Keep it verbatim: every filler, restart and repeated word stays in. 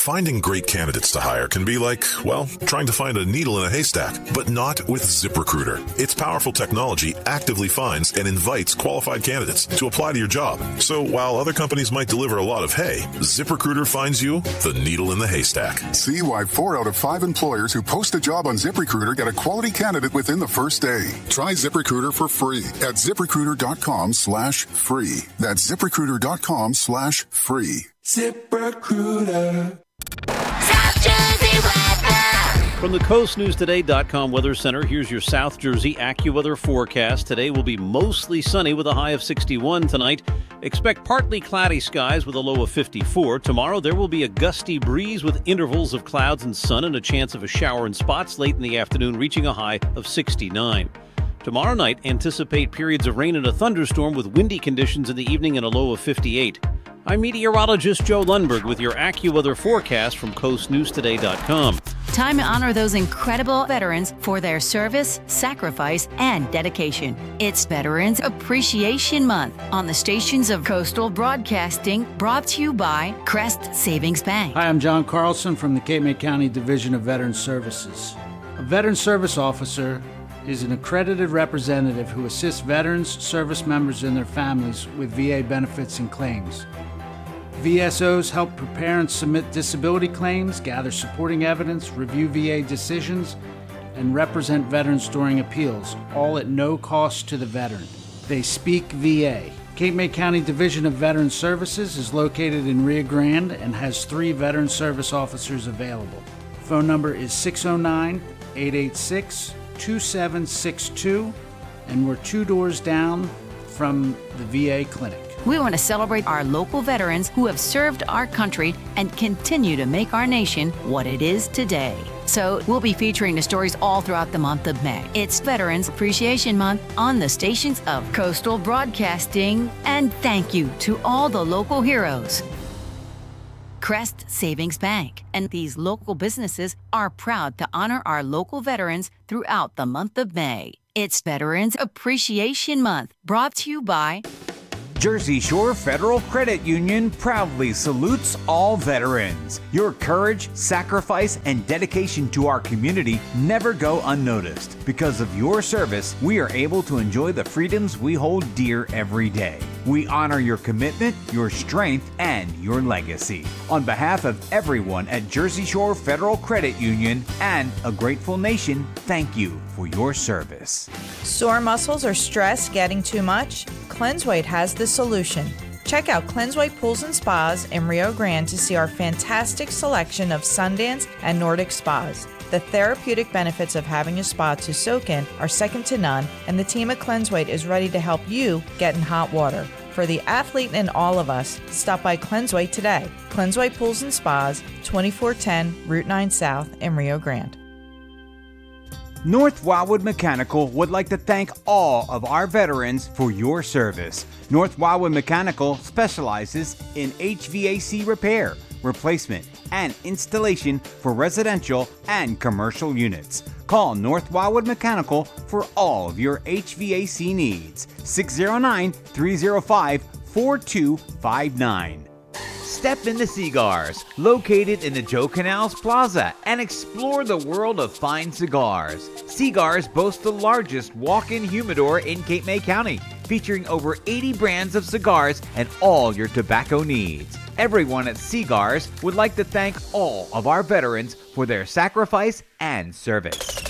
Finding great candidates to hire can be like, well, trying to find a needle in a haystack, but not with ZipRecruiter. Its powerful technology actively finds and invites qualified candidates to apply to your job. So while other companies might deliver a lot of hay, ZipRecruiter finds you the needle in the haystack. See why four out of five employers who post a job on ZipRecruiter get a quality candidate within the first day. Try ZipRecruiter for free at ZipRecruiter.com slash free. That's ZipRecruiter.com slash free. ZipRecruiter. South Jersey weather. From the coast news today dot com Weather Center, here's your South Jersey AccuWeather forecast. Today will be mostly sunny with a high of sixty-one tonight. Expect partly cloudy skies with a low of fifty-four. Tomorrow there will be a gusty breeze with intervals of clouds and sun and a chance of a shower in spots late in the afternoon, reaching a high of sixty-nine. Tomorrow night, anticipate periods of rain and a thunderstorm with windy conditions in the evening and a low of fifty-eight. I'm meteorologist Joe Lundberg with your AccuWeather forecast from coast news today dot com. Time to honor those incredible veterans for their service, sacrifice, and dedication. It's Veterans Appreciation Month on the stations of Coastal Broadcasting, brought to you by Crest Savings Bank. Hi, I'm John Carlson from the Cape May County Division of Veteran Services. A Veteran Service Officer is an accredited representative who assists veterans, service members, and their families with V A benefits and claims. V S Os help prepare and submit disability claims, gather supporting evidence, review V A decisions, and represent veterans during appeals, all at no cost to the veteran. They speak V A. Cape May County Division of Veteran Services is located in Rio Grande and has three veteran service officers available. Phone number is six oh nine, eight eight six, two seven six two, and we're two doors down from the V A clinic. We want to celebrate our local veterans who have served our country and continue to make our nation what it is today. So we'll be featuring the stories all throughout the month of May. It's Veterans Appreciation Month on the stations of Coastal Broadcasting, and thank you to all the local heroes. Crest Savings Bank and these local businesses are proud to honor our local veterans throughout the month of May. It's Veterans Appreciation Month, brought to you by Jersey Shore Federal Credit Union proudly salutes all veterans. Your courage, sacrifice, and dedication to our community never go unnoticed. Because of your service, we are able to enjoy the freedoms we hold dear every day. We honor your commitment, your strength, and your legacy. On behalf of everyone at Jersey Shore Federal Credit Union and a grateful nation, thank you for your service. Sore muscles or stress getting too much? CleanseWhite has the solution. Check out CleanseWhite Pools and Spas in Rio Grande to see our fantastic selection of Sundance and Nordic spas. The therapeutic benefits of having a spa to soak in are second to none, and the team at CleanseWhite is ready to help you get in hot water. For the athlete in all of us, stop by CleanseWhite today. CleanseWhite Pools and Spas, twenty-four ten Route nine South in Rio Grande. North Wildwood Mechanical would like to thank all of our veterans for your service. North Wildwood Mechanical specializes in H V A C repair, replacement, and installation for residential and commercial units. Call North Wildwood Mechanical for all of your H V A C needs. six oh nine, three oh five, four two five nine. Step into Cigars, located in the Joe Canals Plaza, and explore the world of fine cigars. Cigars boasts the largest walk-in humidor in Cape May County, featuring over eighty brands of cigars and all your tobacco needs. Everyone at Cigars would like to thank all of our veterans for their sacrifice and service.